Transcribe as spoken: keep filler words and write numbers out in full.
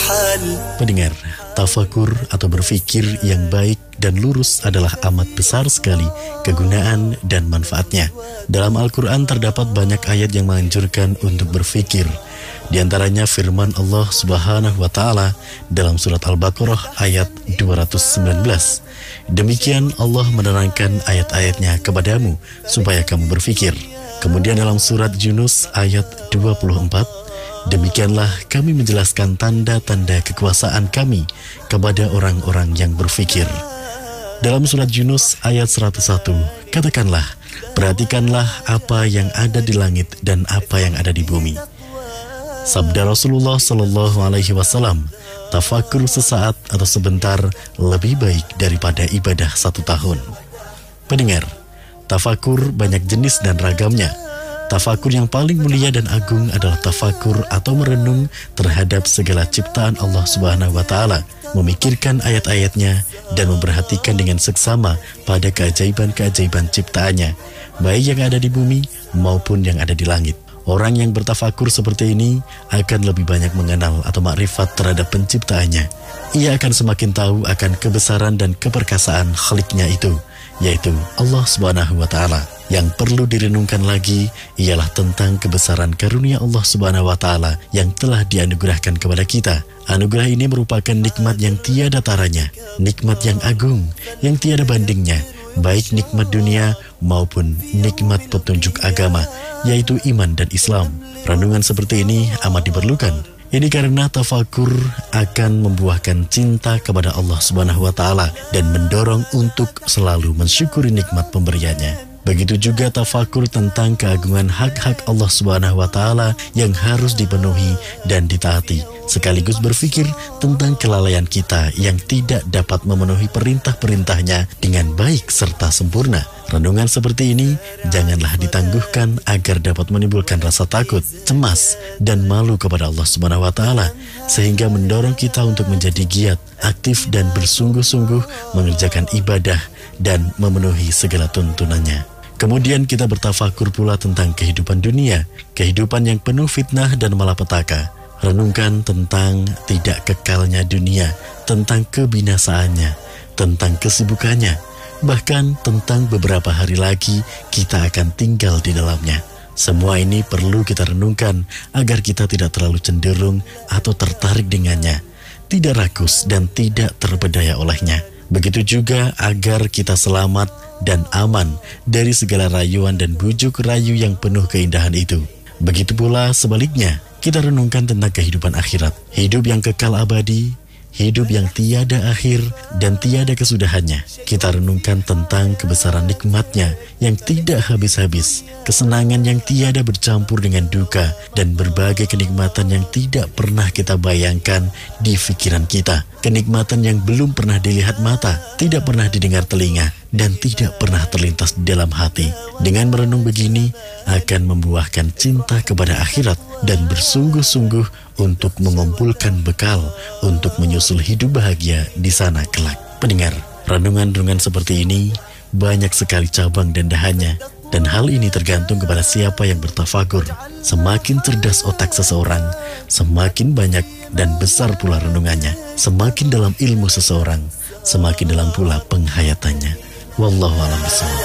Pendengar, tafakur atau berpikir yang baik dan lurus adalah amat besar sekali kegunaan dan manfaatnya. Dalam Al-Quran terdapat banyak ayat yang menganjurkan untuk berpikir. Di antaranya firman Allah Subhanahu wa Ta'ala dalam surat Al-Baqarah ayat dua ratus sembilan belas. Demikian Allah menerangkan ayat-ayatnya kepadamu supaya kamu berpikir. Kemudian dalam surat Yunus ayat dua puluh empat, demikianlah kami menjelaskan tanda-tanda kekuasaan kami kepada orang-orang yang berpikir. Dalam surat Yunus ayat seratus satu, katakanlah, perhatikanlah apa yang ada di langit dan apa yang ada di bumi. Sabda Rasulullah Sallallahu Alaihi Wasallam, tafakur sesaat atau sebentar lebih baik daripada ibadah satu tahun. Pendengar, tafakur banyak jenis dan ragamnya. Tafakur yang paling mulia dan agung adalah tafakur atau merenung terhadap segala ciptaan Allah Subhanahu wa Ta'ala, memikirkan ayat-ayatnya dan memperhatikan dengan seksama pada keajaiban-keajaiban ciptaannya, baik yang ada di bumi maupun yang ada di langit. Orang yang bertafakur seperti ini akan lebih banyak mengenal atau makrifat terhadap penciptaannya. Ia akan semakin tahu akan kebesaran dan keperkasaan Khaliknya itu, yaitu Allah Subhanahu wa Ta'ala. Yang perlu direnungkan lagi ialah tentang kebesaran karunia Allah Subhanahu wa Ta'ala yang telah dianugerahkan kepada kita. Anugerah ini merupakan nikmat yang tiada taranya, nikmat yang agung, yang tiada bandingnya, baik nikmat dunia maupun nikmat petunjuk agama, yaitu iman dan Islam. Renungan seperti ini amat diperlukan. Ini karena tafakur akan membuahkan cinta kepada Allah Subhanahu wa Ta'ala dan mendorong untuk selalu mensyukuri nikmat pemberiannya. Begitu juga tafakur tentang keagungan hak-hak Allah Subhanahu wa Ta'ala yang harus dipenuhi dan ditaati, sekaligus berpikir tentang kelalaian kita yang tidak dapat memenuhi perintah-perintahnya dengan baik serta sempurna. Renungan seperti ini janganlah ditangguhkan agar dapat menimbulkan rasa takut, cemas, dan malu kepada Allah Subhanahu wa Ta'ala, sehingga mendorong kita untuk menjadi giat, aktif, dan bersungguh-sungguh mengerjakan ibadah dan memenuhi segala tuntunannya. Kemudian kita bertafakur pula tentang kehidupan dunia, kehidupan yang penuh fitnah dan malapetaka. Renungkan tentang tidak kekalnya dunia, tentang kebinasaannya, tentang kesibukannya, bahkan tentang beberapa hari lagi kita akan tinggal di dalamnya. Semua ini perlu kita renungkan agar kita tidak terlalu cenderung atau tertarik dengannya, tidak rakus dan tidak terbedaya olehnya. Begitu juga agar kita selamat dan aman dari segala rayuan dan bujuk rayu yang penuh keindahan itu. Begitu pula sebaliknya, kita renungkan tentang kehidupan akhirat, hidup yang kekal abadi, hidup yang tiada akhir dan tiada kesudahannya. Kita renungkan tentang kebesaran nikmatnya yang tidak habis-habis, kesenangan yang tiada bercampur dengan duka, dan berbagai kenikmatan yang tidak pernah kita bayangkan di pikiran kita. Kenikmatan yang belum pernah dilihat mata, tidak pernah didengar telinga, dan tidak pernah terlintas di dalam hati. Dengan merenung begini akan membuahkan cinta kepada akhirat dan bersungguh-sungguh untuk mengumpulkan bekal untuk menyusul hidup bahagia di sana kelak. Pendengar, renungan-renungan seperti ini banyak sekali cabang dan dahannya, dan hal ini tergantung kepada siapa yang bertafakur. Semakin cerdas otak seseorang, semakin banyak dan besar pula renungannya. Semakin dalam ilmu seseorang, semakin dalam pula penghayatannya. Wallahu a'lam bishawab.